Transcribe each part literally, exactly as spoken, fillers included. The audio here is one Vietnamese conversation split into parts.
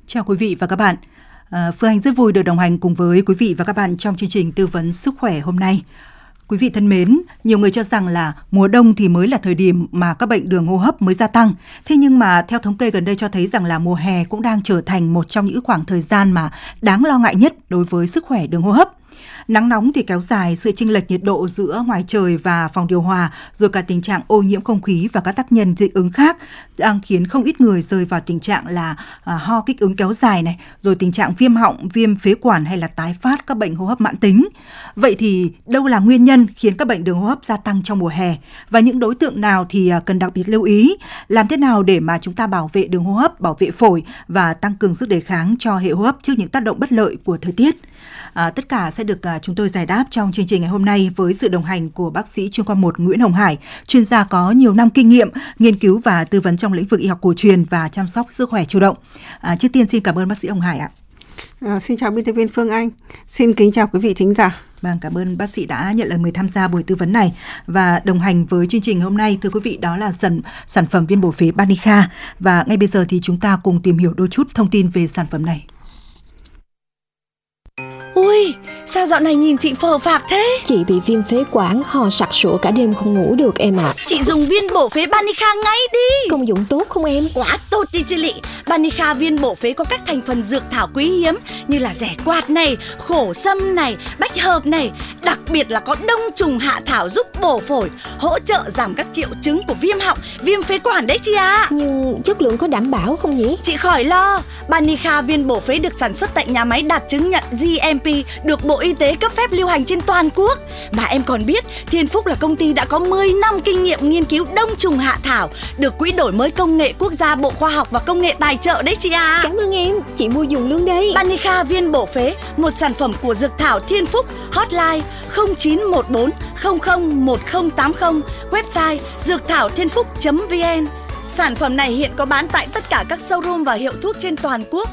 Chào quý vị và các bạn. À, Phương Anh rất vui được đồng hành cùng với quý vị và các bạn trong chương trình tư vấn sức khỏe hôm nay. Quý vị thân mến, nhiều người cho rằng là mùa đông thì mới là thời điểm mà các bệnh đường hô hấp mới gia tăng. Thế nhưng mà theo thống kê gần đây cho thấy rằng là mùa hè cũng đang trở thành một trong những khoảng thời gian mà đáng lo ngại nhất đối với sức khỏe đường hô hấp. Nắng nóng thì kéo dài, sự chênh lệch nhiệt độ giữa ngoài trời và phòng điều hòa, rồi cả tình trạng ô nhiễm không khí và các tác nhân dị ứng khác đang khiến không ít người rơi vào tình trạng là à, ho kích ứng kéo dài này, rồi tình trạng viêm họng, viêm phế quản hay là tái phát các bệnh hô hấp mãn tính. Vậy thì đâu là nguyên nhân khiến các bệnh đường hô hấp gia tăng trong mùa hè và những đối tượng nào thì cần đặc biệt lưu ý? Làm thế nào để mà chúng ta bảo vệ đường hô hấp, bảo vệ phổi và tăng cường sức đề kháng cho hệ hô hấp trước những tác động bất lợi của thời tiết? À, tất cả sẽ được à, chúng tôi giải đáp trong chương trình ngày hôm nay với sự đồng hành của bác sĩ chuyên khoa một Nguyễn Hồng Hải, chuyên gia có nhiều năm kinh nghiệm nghiên cứu và tư vấn trong lĩnh vực y học cổ truyền và chăm sóc sức khỏe chủ động. À, trước tiên xin cảm ơn bác sĩ Hồng Hải ạ. À, xin chào biên tập viên Phương Anh, xin kính chào quý vị thính giả. Vâng, cảm ơn bác sĩ đã nhận lời mời tham gia buổi tư vấn này và đồng hành với chương trình hôm nay. Thưa quý vị, đó là sản, sản phẩm viên bổ phế Banica và ngay bây giờ thì chúng ta cùng tìm hiểu đôi chút thông tin về sản phẩm này. Ui, sao dạo này nhìn chị phờ phạc thế? Chị bị viêm phế quản, ho sặc sụa cả đêm không ngủ được em ạ. À. Chị dùng viên bổ phế Banica ngay đi. Công dụng tốt không em? Quá tốt đi chị Lị. Banica viên bổ phế có các thành phần dược thảo quý hiếm như là rẻ quạt này, khổ sâm này, bách hợp này. Đặc biệt là có đông trùng hạ thảo giúp bổ phổi, hỗ trợ giảm các triệu chứng của viêm họng, viêm phế quản đấy chị ạ. À. Nhưng chất lượng có đảm bảo không nhỉ? Chị khỏi lo. Banica viên bổ phế được sản xuất tại nhà máy đạt chứng nhận G M P, được Bộ Y tế cấp phép lưu hành trên toàn quốc. Mà em còn biết, Thiên Phúc là công ty đã có mười năm kinh nghiệm nghiên cứu đông trùng hạ thảo, được Quỹ đổi mới công nghệ quốc gia Bộ Khoa học và Công nghệ tài trợ đấy chị à. Cảm ơn em, chị mua dùng luôn đấy. Banica viên bổ phế, một sản phẩm của dược thảo Thiên Phúc. Hotline không chín một bốn không không một không tám không, website dược thảo thiên phúc chấm vn. Sản phẩm này hiện có bán tại tất cả các showroom và hiệu thuốc trên toàn quốc.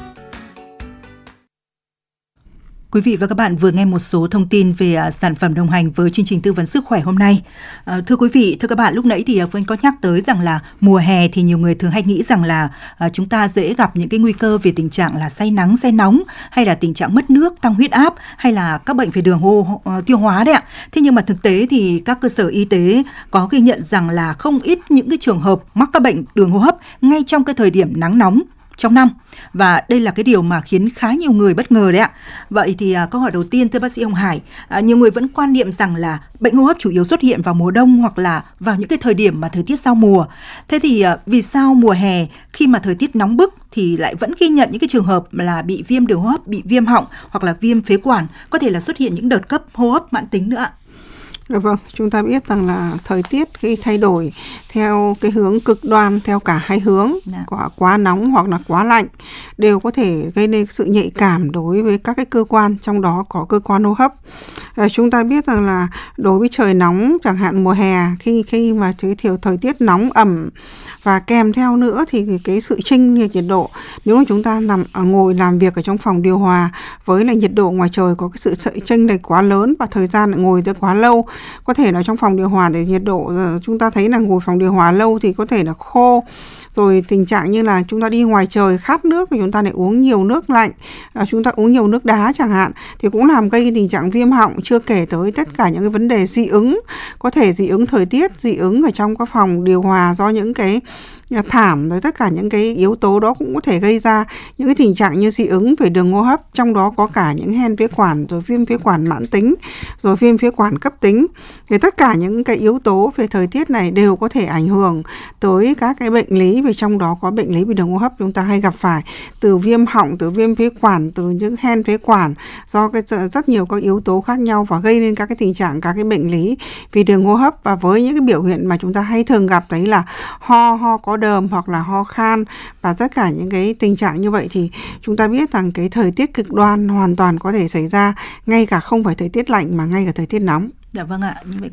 Quý vị và các bạn vừa nghe một số thông tin về uh, sản phẩm đồng hành với chương trình tư vấn sức khỏe hôm nay. Uh, thưa quý vị, thưa các bạn, lúc nãy thì uh, Phương có nhắc tới rằng là mùa hè thì nhiều người thường hay nghĩ rằng là uh, chúng ta dễ gặp những cái nguy cơ về tình trạng là say nắng, say nóng hay là tình trạng mất nước, tăng huyết áp hay là các bệnh về đường hô uh, tiêu hóa đấy ạ. Thế nhưng mà thực tế thì các cơ sở y tế có ghi nhận rằng là không ít những cái trường hợp mắc các bệnh đường hô hấp ngay trong cái thời điểm nắng nóng trong năm. Và đây là cái điều mà khiến khá nhiều người bất ngờ đấy ạ. Vậy thì à, câu hỏi đầu tiên thưa bác sĩ Hồng Hải, à, nhiều người vẫn quan niệm rằng là bệnh hô hấp chủ yếu xuất hiện vào mùa đông hoặc là vào những cái thời điểm mà thời tiết giao mùa. Thế thì à, vì sao mùa hè khi mà thời tiết nóng bức thì lại vẫn ghi nhận những cái trường hợp là bị viêm đường hô hấp, bị viêm họng hoặc là viêm phế quản, có thể là xuất hiện những đợt cấp hô hấp mãn tính nữa ạ? Vâng, chúng ta biết rằng là thời tiết khi thay đổi theo cái hướng cực đoan, theo cả hai hướng, quá, quá nóng hoặc là quá lạnh, đều có thể gây nên sự nhạy cảm đối với các cái cơ quan, trong đó có cơ quan hô hấp. À, chúng ta biết rằng là đối với trời nóng, chẳng hạn mùa hè, khi khi mà thời, thời tiết nóng ẩm và kèm theo nữa thì cái sự chênh lệch nhiệt độ, nếu mà chúng ta nằm ngồi làm việc ở trong phòng điều hòa với là nhiệt độ ngoài trời có cái sự chênh lệch quá lớn và thời gian ngồi tới quá lâu, có thể là trong phòng điều hòa để nhiệt độ chúng ta thấy là ngồi phòng điều hòa lâu thì có thể là khô, rồi tình trạng như là chúng ta đi ngoài trời khát nước và chúng ta lại uống nhiều nước lạnh, à, chúng ta uống nhiều nước đá chẳng hạn, thì cũng làm gây tình trạng viêm họng, chưa kể tới tất cả những cái vấn đề dị ứng, có thể dị ứng thời tiết, dị ứng ở trong các phòng điều hòa do những cái thảm, rồi tất cả những cái yếu tố đó cũng có thể gây ra những cái tình trạng như dị ứng về đường hô hấp, trong đó có cả những hen phế quản, rồi viêm phế quản mãn tính, rồi viêm phế quản cấp tính. Thì tất cả những cái yếu tố về thời tiết này đều có thể ảnh hưởng tới các cái bệnh lý, về trong đó có bệnh lý về đường hô hấp chúng ta hay gặp phải, từ viêm họng, từ viêm phế quản, từ những hen phế quản, do cái rất nhiều các yếu tố khác nhau và gây nên các cái tình trạng, các cái bệnh lý về đường hô hấp. Và với những cái biểu hiện mà chúng ta hay thường gặp đấy là ho, ho có đờm hoặc là ho khan và tất cả những cái tình trạng như vậy, thì chúng ta biết rằng cái thời tiết cực đoan hoàn toàn có thể xảy ra, ngay cả không phải thời tiết lạnh mà ngay cả thời tiết nóng. Dạ vâng ạ, như vậy